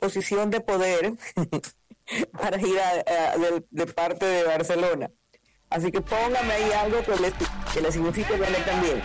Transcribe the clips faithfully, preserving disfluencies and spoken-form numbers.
disposición de poder para ir a, a, de, de parte de Barcelona. Así que póngame ahí algo que le, que le signifique verle también.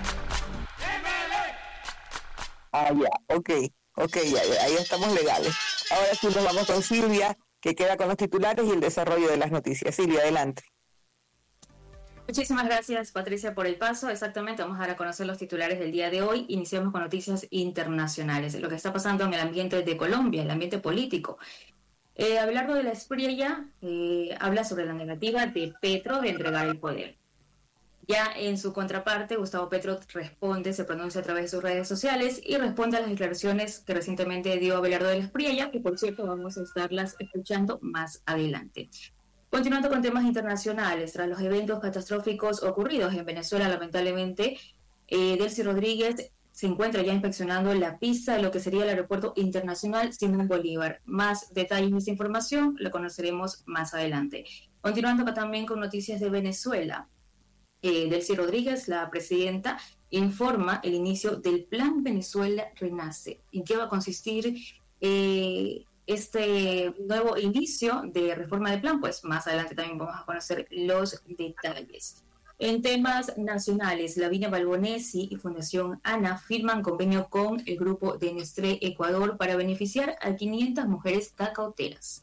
Ah, ya, ok, ok, ya, ya, ahí estamos legales. Ahora sí nos vamos con Silvia, que queda con los titulares y el desarrollo de las noticias. Silvia, adelante. Muchísimas gracias, Patricia, por el paso. Exactamente, vamos a dar a conocer los titulares del día de hoy. Iniciamos con noticias internacionales, lo que está pasando en el ambiente de Colombia, el ambiente político. Eh, Abelardo de la Espriella eh, habla sobre la negativa de Petro de entregar el poder. Ya en su contraparte, Gustavo Petro responde, se pronuncia a través de sus redes sociales y responde a las declaraciones que recientemente dio Abelardo de la Espriella, que por cierto vamos a estarlas escuchando más adelante. Continuando con temas internacionales, tras los eventos catastróficos ocurridos en Venezuela, lamentablemente, eh, Delcy Rodríguez se encuentra ya inspeccionando la pista de lo que sería el Aeropuerto Internacional Simón Bolívar. Más detalles de esta información lo conoceremos más adelante. Continuando también con noticias de Venezuela, eh, Delcy Rodríguez, la presidenta, informa el inicio del Plan Venezuela Renace. ¿En qué va a consistir eh, este nuevo inicio de reforma de plan? Pues más adelante también vamos a conocer los detalles. En temas nacionales, Lavinia Balbonesi y Fundación ANA firman convenio con el grupo de Nestlé Ecuador para beneficiar a quinientas mujeres cacauteras.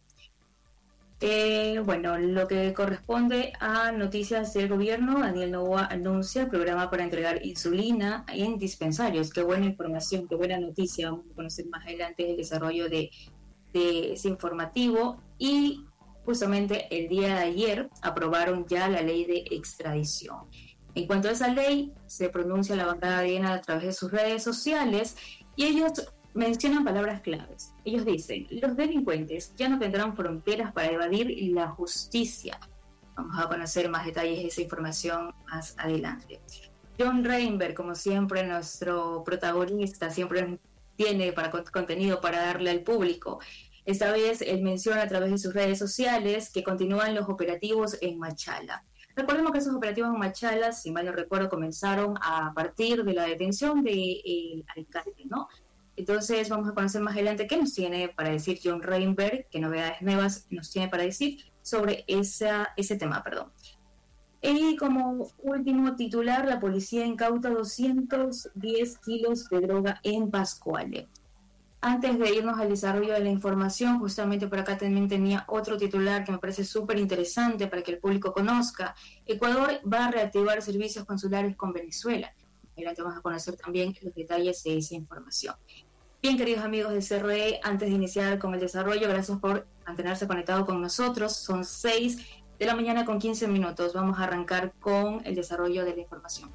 Eh, bueno, lo que corresponde a noticias del gobierno, Daniel Noboa anuncia el programa para entregar insulina en dispensarios. Qué buena información, qué buena noticia. Vamos a conocer más adelante el desarrollo de de ese informativo. Y justamente el día de ayer aprobaron ya la ley de extradición. En cuanto a esa ley, se pronuncia la bancada de ENA a través de sus redes sociales y ellos mencionan palabras claves. Ellos dicen: los delincuentes ya no tendrán fronteras para evadir la justicia. Vamos a conocer más detalles de esa información más adelante. John Reinberg, como siempre, nuestro protagonista, siempre tiene para contenido para darle al público. Esta vez él menciona a través de sus redes sociales que continúan los operativos en Machala. Recordemos que esos operativos en Machala, si mal no recuerdo, comenzaron a partir de la detención del alcalde, ¿no? Entonces vamos a conocer más adelante qué nos tiene para decir John Reinberg, qué novedades nuevas nos tiene para decir sobre esa, ese tema, perdón. Y como último titular, la policía incauta doscientos diez kilos de droga en Pascuale. Antes de irnos al desarrollo de la información, justamente por acá también tenía otro titular que me parece súper interesante para que el público conozca. Ecuador va a reactivar servicios consulares con Venezuela. Adelante vamos a conocer también los detalles de esa información. Bien, queridos amigos de C R E, antes de iniciar con el desarrollo, gracias por mantenerse conectados con nosotros. Son seis de la mañana con quince minutos. Vamos a arrancar con el desarrollo de la información.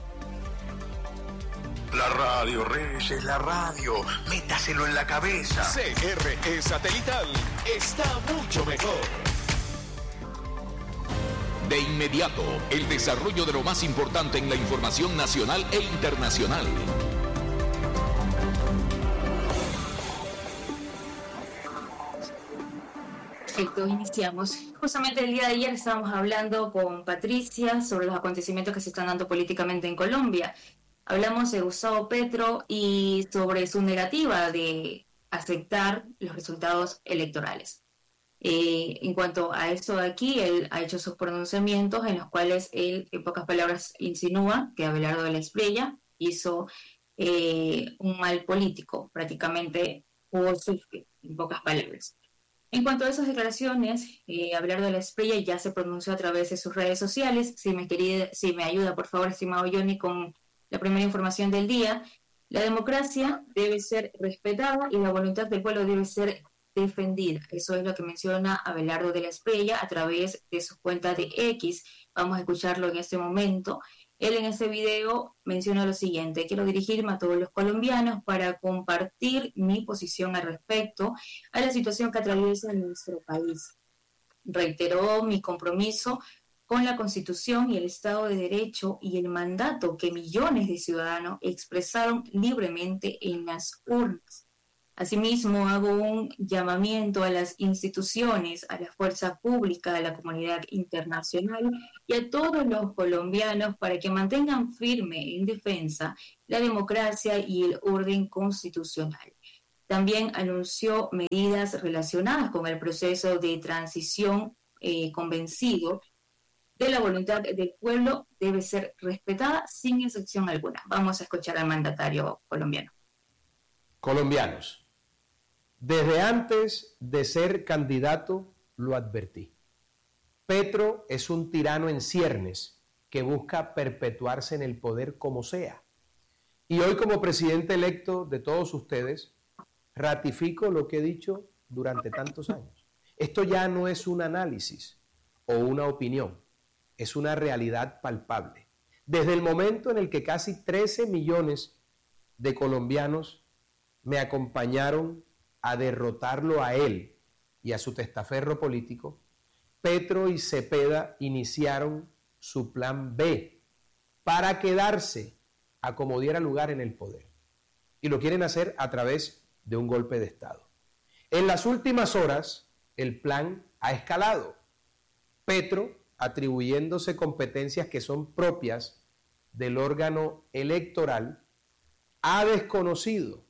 La radio, Reyes, es la radio. Métaselo en la cabeza. C R E Satelital está mucho mejor. De inmediato, el desarrollo de lo más importante en la información nacional e internacional. Perfecto, iniciamos. Justamente el día de ayer estábamos hablando con Patricia sobre los acontecimientos que se están dando políticamente en Colombia. Hablamos de Gustavo Petro y sobre su negativa de aceptar los resultados electorales. Eh, en cuanto a esto de aquí, él ha hecho sus pronunciamientos en los cuales él, en pocas palabras, insinúa que Abelardo de la Espriella hizo eh, un mal político, prácticamente hubo sufrir, en pocas palabras. En cuanto a esas declaraciones, eh, Abelardo de la Espriella ya se pronunció a través de sus redes sociales. Si me, quería, si me ayuda, por favor, estimado Johnny, con la primera información del día. La democracia debe ser respetada y la voluntad del pueblo debe ser defendida. Eso es lo que menciona Abelardo de la Espriella a través de su cuenta de X. Vamos a escucharlo en este momento. Él en este video menciona lo siguiente: quiero dirigirme a todos los colombianos para compartir mi posición al respecto a la situación que atraviesa nuestro país. Reiteró mi compromiso con la Constitución y el Estado de Derecho y el mandato que millones de ciudadanos expresaron libremente en las urnas. Asimismo, hago un llamamiento a las instituciones, a la fuerza pública, a la comunidad internacional y a todos los colombianos para que mantengan firme en defensa la democracia y el orden constitucional. También anunció medidas relacionadas con el proceso de transición, eh, convencido de la voluntad del pueblo debe ser respetada sin excepción alguna. Vamos a escuchar al mandatario colombiano. Colombianos, desde antes de ser candidato lo advertí. Petro es un tirano en ciernes que busca perpetuarse en el poder como sea. Y hoy, como presidente electo de todos ustedes, ratifico lo que he dicho durante tantos años. Esto ya no es un análisis o una opinión, es una realidad palpable. Desde el momento en el que casi trece millones de colombianos me acompañaron a derrotarlo a él y a su testaferro político, Petro y Cepeda iniciaron su plan B para quedarse a como diera lugar en el poder. Y lo quieren hacer a través de un golpe de Estado. En las últimas horas, el plan ha escalado. Petro, atribuyéndose competencias que son propias del órgano electoral, ha desconocido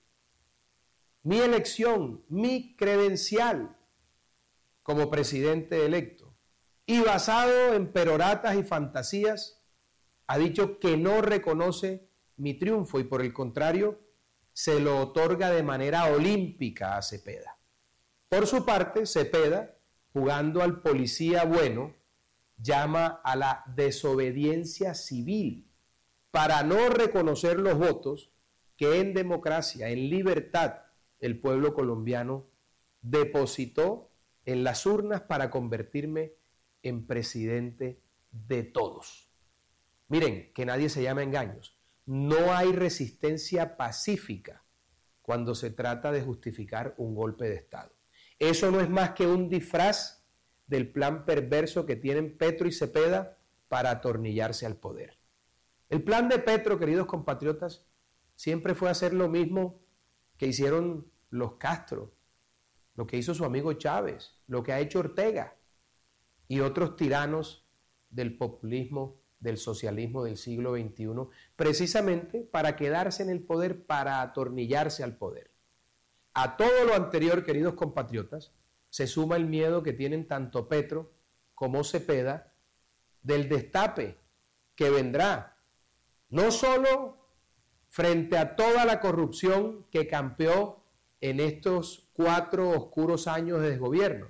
mi elección, mi credencial como presidente electo, y basado en peroratas y fantasías, ha dicho que no reconoce mi triunfo y por el contrario, se lo otorga de manera olímpica a Cepeda. Por su parte, Cepeda, jugando al policía bueno, llama a la desobediencia civil para no reconocer los votos que en democracia, en libertad, el pueblo colombiano depositó en las urnas para convertirme en presidente de todos. Miren, que nadie se llame a engaños. No hay resistencia pacífica cuando se trata de justificar un golpe de Estado. Eso no es más que un disfraz del plan perverso que tienen Petro y Cepeda para atornillarse al poder. El plan de Petro, queridos compatriotas, siempre fue hacer lo mismo que hicieron los Castro, lo que hizo su amigo Chávez, lo que ha hecho Ortega y otros tiranos del populismo, del socialismo del siglo veintiuno, precisamente para quedarse en el poder, para atornillarse al poder. A todo lo anterior, queridos compatriotas, se suma el miedo que tienen tanto Petro como Cepeda del destape que vendrá, no solo frente a toda la corrupción que campeó en estos cuatro oscuros años de desgobierno,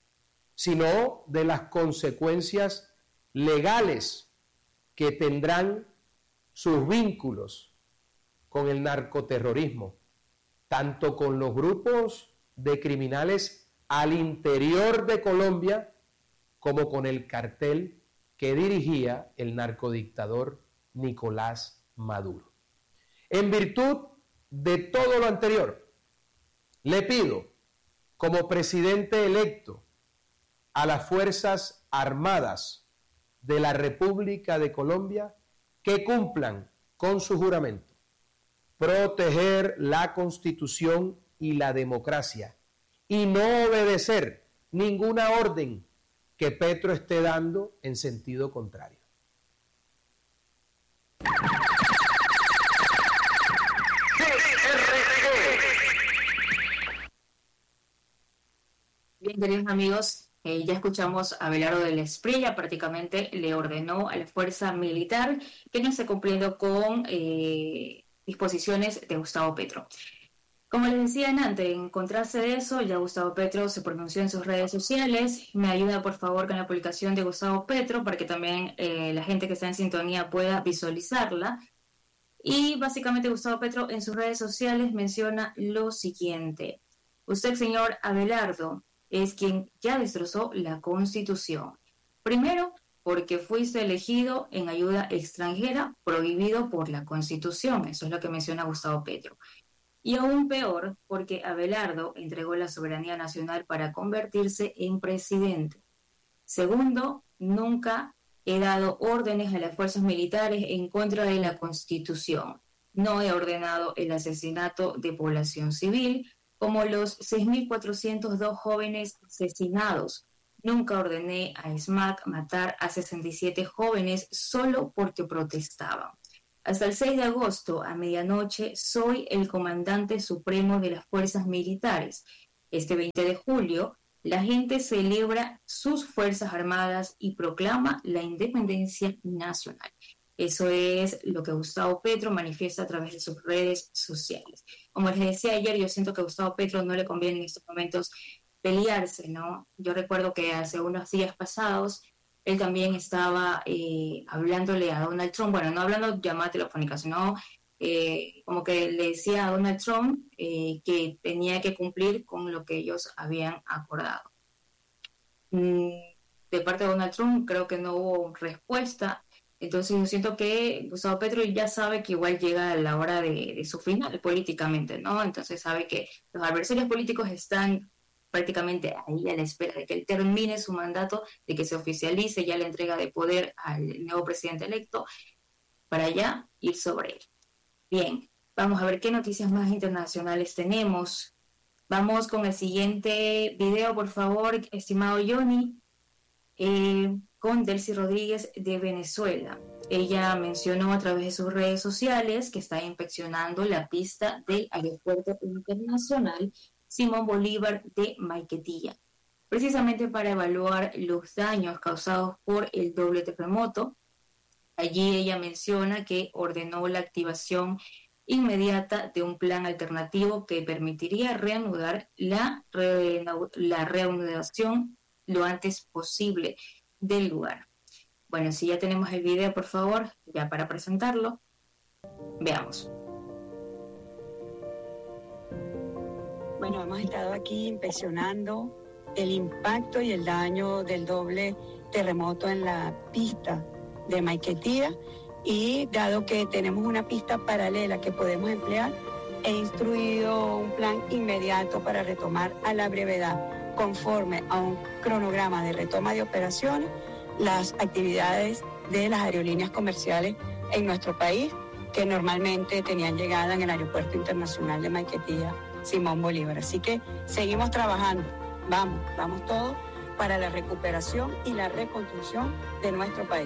sino de las consecuencias legales que tendrán sus vínculos con el narcoterrorismo, tanto con los grupos de criminales al interior de Colombia como con el cartel que dirigía el narcodictador Nicolás Maduro. En virtud de todo lo anterior, le pido, como presidente electo, a las Fuerzas Armadas de la República de Colombia que cumplan con su juramento, proteger la Constitución y la democracia y no obedecer ninguna orden que Petro esté dando en sentido contrario. Bien, queridos amigos, eh, ya escuchamos a Abelardo del Espriella, prácticamente le ordenó a la fuerza militar que no esté cumpliendo con eh, disposiciones de Gustavo Petro. Como les decía antes, en contraste de eso, ya Gustavo Petro se pronunció en sus redes sociales. Me ayuda, por favor, con la publicación de Gustavo Petro para que también eh, la gente que está en sintonía pueda visualizarla. Y básicamente Gustavo Petro en sus redes sociales menciona lo siguiente. Usted, señor Abelardo, es quien ya destrozó la Constitución. Primero, porque fuiste elegido en ayuda extranjera prohibido por la Constitución. Eso es lo que menciona Gustavo Petro. Y aún peor, porque Abelardo entregó la soberanía nacional para convertirse en presidente. Segundo, nunca he dado órdenes a las fuerzas militares en contra de la Constitución. No he ordenado el asesinato de población civil, como los seis mil cuatrocientos dos jóvenes asesinados. Nunca ordené a S M A C matar a sesenta y siete jóvenes solo porque protestaban. Hasta el seis de agosto, a medianoche, soy el comandante supremo de las fuerzas militares. Este veinte de julio, la gente celebra sus fuerzas armadas y proclama la independencia nacional. Eso es lo que Gustavo Petro manifiesta a través de sus redes sociales. Como les decía ayer, yo siento que a Gustavo Petro no le conviene en estos momentos pelearse, ¿no? Yo recuerdo que hace unos días pasados él también estaba eh, hablándole a Donald Trump, bueno, no hablando de llamada telefónica, sino eh, como que le decía a Donald Trump eh, que tenía que cumplir con lo que ellos habían acordado. Mm, de parte de Donald Trump creo que no hubo respuesta, entonces yo siento que Gustavo Petro ya sabe que igual llega a la hora de, de su final políticamente, ¿no? Entonces sabe que los adversarios políticos están prácticamente ahí a la espera de que él termine su mandato, de que se oficialice ya la entrega de poder al nuevo presidente electo, para ya ir sobre él. Bien, vamos a ver qué noticias más internacionales tenemos. Vamos con el siguiente video, por favor, estimado Johnny, eh, con Delcy Rodríguez de Venezuela. Ella mencionó a través de sus redes sociales que está inspeccionando la pista del Aeropuerto Internacional Simón Bolívar de Maiquetía, precisamente para evaluar los daños causados por el doble terremoto. Allí ella menciona que ordenó la activación inmediata de un plan alternativo que permitiría reanudar la, re, la reanudación lo antes posible del lugar. Bueno, si ya tenemos el video, por favor, ya para presentarlo, veamos. Bueno, hemos estado aquí inspeccionando el impacto y el daño del doble terremoto en la pista de Maiquetía, y dado que tenemos una pista paralela que podemos emplear, he instruido un plan inmediato para retomar a la brevedad, conforme a un cronograma de retoma de operaciones, las actividades de las aerolíneas comerciales en nuestro país, que normalmente tenían llegada en el Aeropuerto Internacional de Maiquetía Simón Bolívar. Así que seguimos trabajando, vamos, vamos todos para la recuperación y la reconstrucción de nuestro país.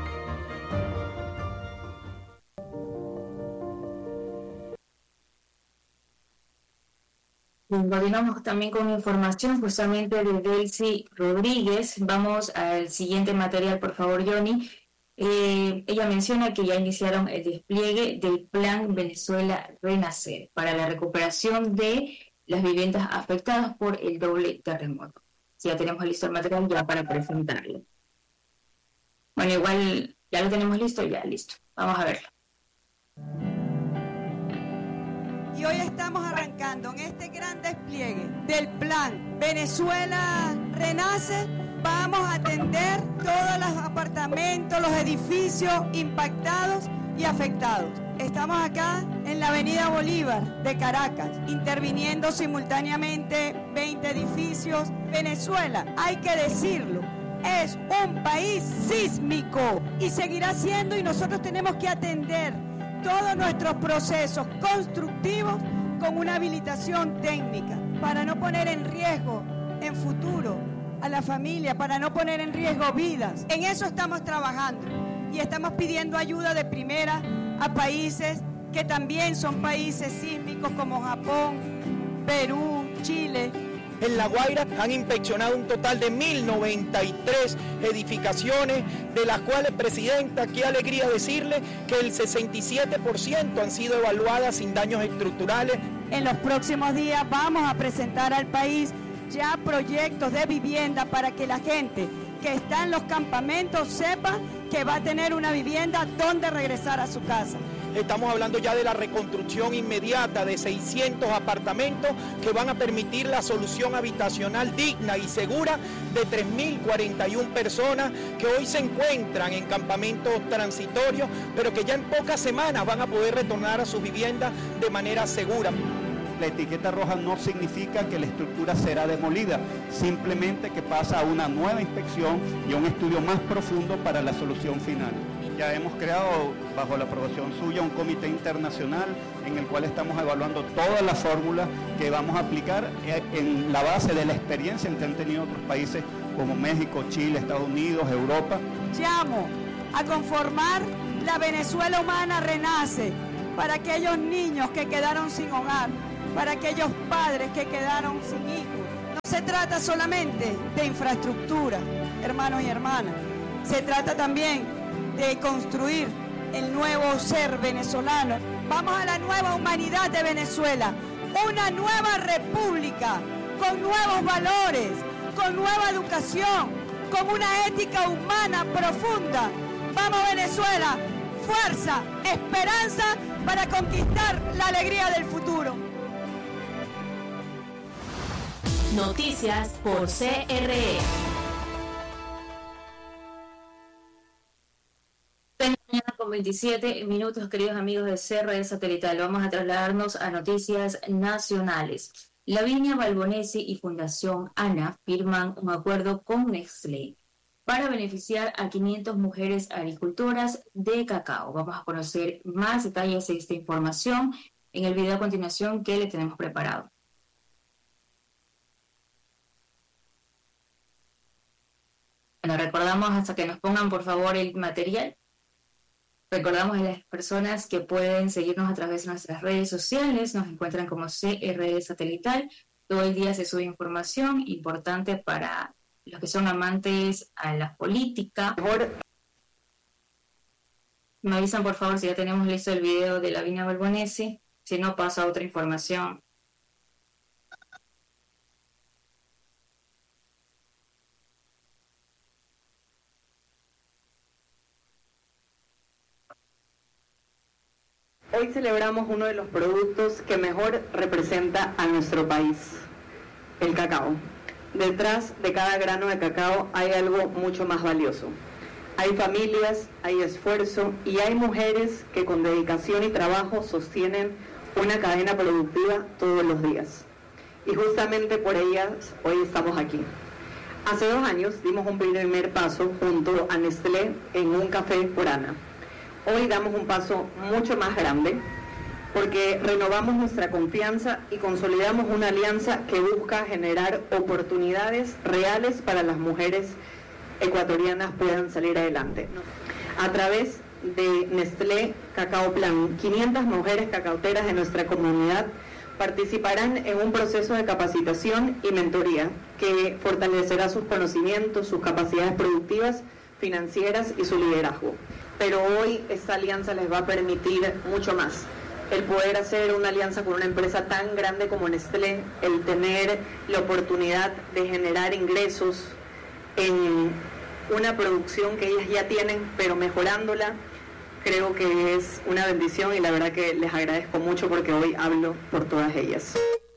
Continuamos también con información justamente de Delcy Rodríguez. Vamos al siguiente material, por favor, Johnny. Eh, ella menciona que ya iniciaron el despliegue del Plan Venezuela Renacer para la recuperación de las viviendas afectadas por el doble terremoto. Si ya tenemos listo el material ya para presentarlo. Bueno, igual ya lo tenemos listo, ya listo. Vamos a verlo. Y hoy estamos arrancando en este gran despliegue del Plan Venezuela Renace. Vamos a atender todos los apartamentos, los edificios impactados y afectados. Estamos acá en la avenida Bolívar de Caracas, interviniendo simultáneamente veinte edificios. Venezuela, hay que decirlo, es un país sísmico y seguirá siendo, y nosotros tenemos que atender todos nuestros procesos constructivos con una habilitación técnica para no poner en riesgo en futuro a la familia, para no poner en riesgo vidas. En eso estamos trabajando y estamos pidiendo ayuda de primera a países que también son países sísmicos como Japón, Perú, Chile. En La Guaira han inspeccionado un total de mil noventa y tres edificaciones, de las cuales, Presidenta, qué alegría decirle que el sesenta y siete por ciento han sido evaluadas sin daños estructurales. En los próximos días vamos a presentar al país ya proyectos de vivienda para que la gente que está en los campamentos sepa que va a tener una vivienda donde regresar a su casa. Estamos hablando ya de la reconstrucción inmediata de seiscientos apartamentos que van a permitir la solución habitacional digna y segura de tres mil cuarenta y una personas que hoy se encuentran en campamentos transitorios, pero que ya en pocas semanas van a poder retornar a sus viviendas de manera segura. La etiqueta roja no significa que la estructura será demolida, simplemente que pasa a una nueva inspección y a un estudio más profundo para la solución final. Ya hemos creado, bajo la aprobación suya, un comité internacional en el cual estamos evaluando todas las fórmulas que vamos a aplicar en la base de la experiencia que han tenido otros países como México, Chile, Estados Unidos, Europa. Llamo a conformar la Venezuela humana renace para aquellos niños que quedaron sin hogar, para aquellos padres que quedaron sin hijos. No se trata solamente de infraestructura, hermanos y hermanas. Se trata también de construir el nuevo ser venezolano. Vamos a la nueva humanidad de Venezuela, una nueva república con nuevos valores, con nueva educación, con una ética humana profunda. Vamos Venezuela, fuerza, esperanza para conquistar la alegría del futuro. Noticias por C R E. Con veintisiete minutos, queridos amigos de C R E Satelital, vamos a trasladarnos a noticias nacionales. Lavinia Balbonesi y Fundación ANA firman un acuerdo con Nestlé para beneficiar a quinientas mujeres agricultoras de cacao. Vamos a conocer más detalles de esta información en el video a continuación que le tenemos preparado. Bueno, recordamos hasta que nos pongan por favor el material. Recordamos a las personas que pueden seguirnos a través de nuestras redes sociales, nos encuentran como C R E Satelital, todo el día se sube información importante para los que son amantes a la política. Me avisan por favor si ya tenemos listo el video de Lavinia Balbonesi, si no pasa otra información. Hoy celebramos uno de los productos que mejor representa a nuestro país, el cacao. Detrás de cada grano de cacao hay algo mucho más valioso. Hay familias, hay esfuerzo y hay mujeres que con dedicación y trabajo sostienen una cadena productiva todos los días. Y justamente por ellas hoy estamos aquí. Hace dos años dimos un primer paso junto a Nestlé en un café por ANA. Hoy damos un paso mucho más grande porque renovamos nuestra confianza y consolidamos una alianza que busca generar oportunidades reales para las mujeres ecuatorianas puedan salir adelante. A través de Nestlé Cacao Plan, quinientas mujeres cacauteras de nuestra comunidad participarán en un proceso de capacitación y mentoría que fortalecerá sus conocimientos, sus capacidades productivas, financieras y su liderazgo. Pero hoy esta alianza les va a permitir mucho más. El poder hacer una alianza con una empresa tan grande como Nestlé, el tener la oportunidad de generar ingresos en una producción que ellas ya tienen, pero mejorándola, creo que es una bendición y la verdad que les agradezco mucho porque hoy hablo por todas ellas.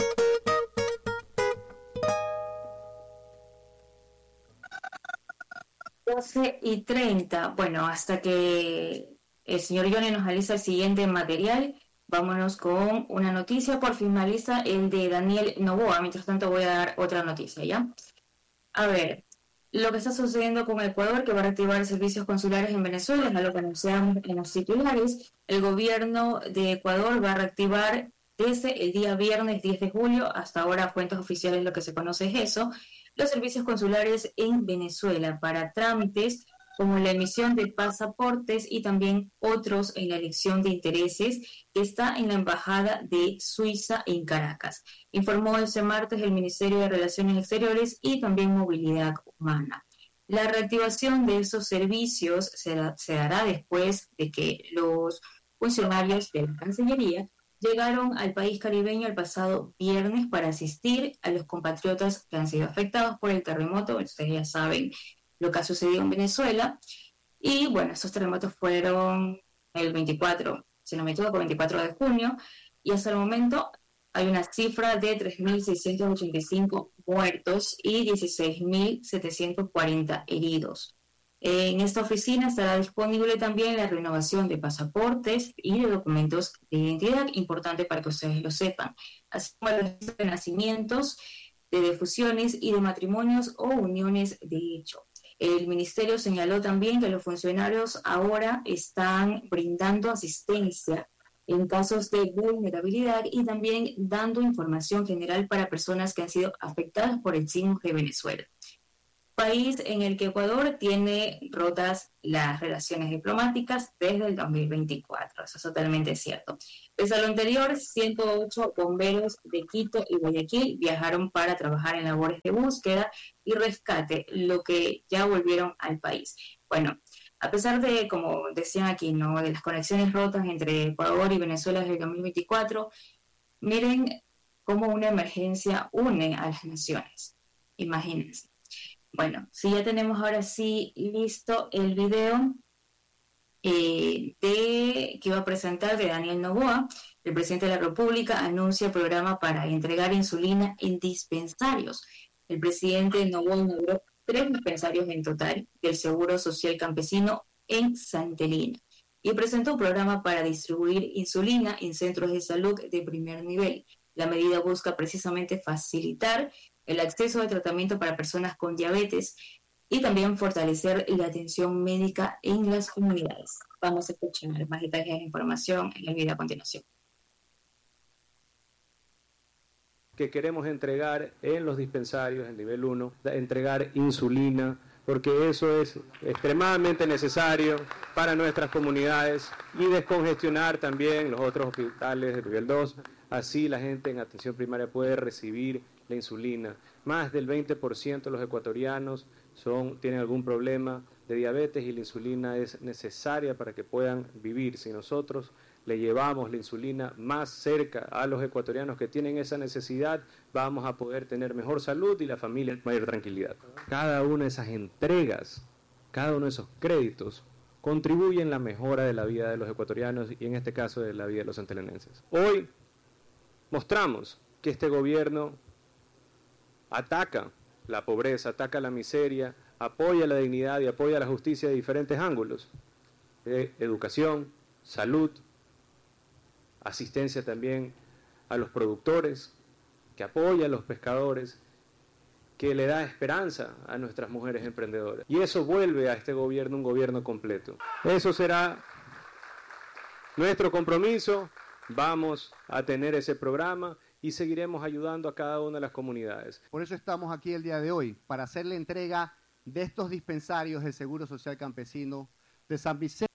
doce y treinta. Bueno, hasta que el señor Johnny nos alista el siguiente material, vámonos con una noticia. Por fin me alista el de Daniel Noboa. Mientras tanto voy a dar otra noticia, ¿ya? A ver, lo que está sucediendo con Ecuador, que va a reactivar servicios consulares en Venezuela, es algo que anunciamos en los titulares. El gobierno de Ecuador va a reactivar desde el día viernes diez de julio, hasta ahora fuentes oficiales lo que se conoce es eso, los servicios consulares en Venezuela para trámites como la emisión de pasaportes y también otros en la elección de intereses que está en la Embajada de Suiza en Caracas. Informó este martes el Ministerio de Relaciones Exteriores y también Movilidad Humana. La reactivación de esos servicios se, da, se dará después de que los funcionarios de la Cancillería llegaron al país caribeño el pasado viernes para asistir a los compatriotas que han sido afectados por el terremoto. Ustedes ya saben lo que ha sucedido en Venezuela. Y bueno, esos terremotos fueron el veinticuatro, si no me equivoco, veinticuatro de junio. Y hasta el momento hay una cifra de tres mil seiscientos ochenta y cinco muertos y dieciséis mil setecientos cuarenta heridos. En esta oficina estará disponible también la renovación de pasaportes y de documentos de identidad, importante para que ustedes lo sepan, así como el registro de nacimientos, de defusiones y de matrimonios o uniones de hecho. El ministerio señaló también que los funcionarios ahora están brindando asistencia en casos de vulnerabilidad y también dando información general para personas que han sido afectadas por el sismo de Venezuela. país en el que Ecuador tiene rotas las relaciones diplomáticas desde el dos mil veinticuatro. Eso es totalmente cierto. Pese a lo anterior, ciento ocho bomberos de Quito y Guayaquil viajaron para trabajar en labores de búsqueda y rescate, lo que ya volvieron al país. Bueno, a pesar de, como decían aquí, ¿no?, de las conexiones rotas entre Ecuador y Venezuela desde el dos mil veinticuatro, miren cómo una emergencia une a las naciones. Imagínense. Bueno, si ya tenemos ahora sí listo el video eh, de, que iba a presentar de Daniel Noboa, el presidente de la República anuncia programa para entregar insulina en dispensarios. El presidente Noboa inauguró tres dispensarios en total del Seguro Social Campesino en Santa Elena y presentó un programa para distribuir insulina en centros de salud de primer nivel. La medida busca precisamente facilitar el acceso al tratamiento para personas con diabetes y también fortalecer la atención médica en las comunidades. Vamos a escuchar más detalles de información en el video a continuación. Que queremos entregar en los dispensarios, en nivel uno, entregar insulina, porque eso es extremadamente necesario para nuestras comunidades, y descongestionar también los otros hospitales de nivel dos, así la gente en atención primaria puede recibir la insulina. Más del veinte por ciento de los ecuatorianos son, tienen algún problema de diabetes y la insulina es necesaria para que puedan vivir. Si nosotros le llevamos la insulina más cerca a los ecuatorianos que tienen esa necesidad, vamos a poder tener mejor salud y la familia mayor tranquilidad. Cada una de esas entregas, cada uno de esos créditos contribuye en la mejora de la vida de los ecuatorianos y en este caso de la vida de los santelenenses. Hoy mostramos que este gobierno ataca la pobreza, ataca la miseria, apoya la dignidad y apoya la justicia de diferentes ángulos, de educación, salud, asistencia también a los productores, que apoya a los pescadores, que le da esperanza a nuestras mujeres emprendedoras. Y eso vuelve a este gobierno un gobierno completo. Eso será nuestro compromiso. Vamos a tener ese programa y seguiremos ayudando a cada una de las comunidades. Por eso estamos aquí el día de hoy, para hacer la entrega de estos dispensarios del Seguro Social Campesino de San Vicente.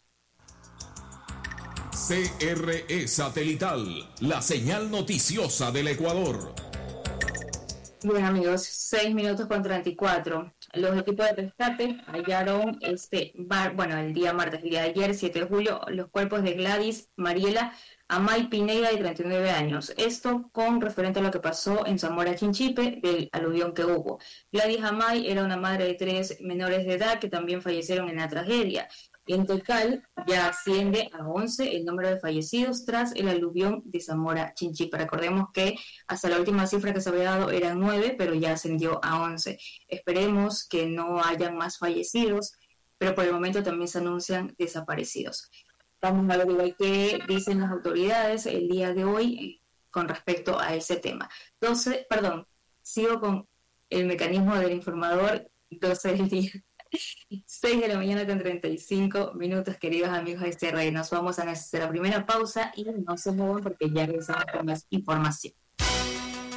C R E Satelital, la señal noticiosa del Ecuador. Bueno, amigos, seis minutos con treinta y cuatro. Los equipos de rescate hallaron este bar, bueno, el día martes, el día de ayer, siete de julio, los cuerpos de Gladys Mariela Amay Pineda, de treinta y nueve años. Esto con referente a lo que pasó en Zamora Chinchipe, del aluvión que hubo. Gladys Amay era una madre de tres menores de edad que también fallecieron en la tragedia. En total, ya asciende a once el número de fallecidos tras el aluvión de Zamora Chinchipe. Recordemos que hasta la última cifra que se había dado eran nueve, pero ya ascendió a once. Esperemos que no hayan más fallecidos, pero por el momento también se anuncian desaparecidos. Vamos a ver igual que dicen las autoridades el día de hoy con respecto a ese tema. doce, perdón, sigo con el mecanismo del informador, doce del día. seis de la mañana con treinta y cinco minutos, queridos amigos de C R E. Nos vamos a nuestra primera pausa y no se muevan porque ya regresamos con más información.